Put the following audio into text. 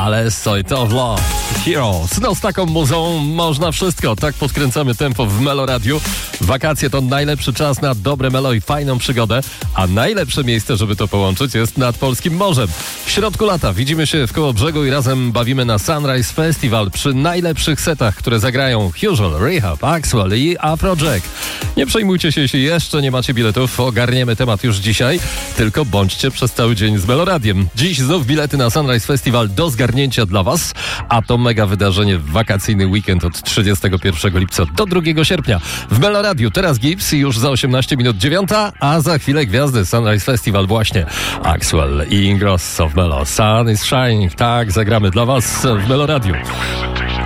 ale Sort of Love. Heroes. No z taką muzą można wszystko. Tak podkręcamy tempo w Melo Radiu. Wakacje to najlepszy czas na dobre melo i fajną przygodę, a najlepsze miejsce, żeby to połączyć, jest nad polskim morzem. W środku lata widzimy się w Kołobrzegu i razem bawimy na Sunrise Festival przy najlepszych setach, które zagrają Usual, Rehab, Axwell i Afrojack. Nie przejmujcie się, jeśli jeszcze nie macie biletów. Ogarniemy temat już dzisiaj, tylko bądźcie przez cały dzień z Melo Radiem. Dziś znów bilety na Sunrise Festival do zgarnięcia dla Was, a to mega wydarzenie w wakacyjny weekend od 31 lipca do 2 sierpnia. W Melo Radiu teraz Gibbs i już za 18 minut 9, a za chwilę gwiazdy Sunrise Festival właśnie. Axwell i Ingrosso w Melo. Sun is shining. Tak, zagramy dla Was w Melo Radiu.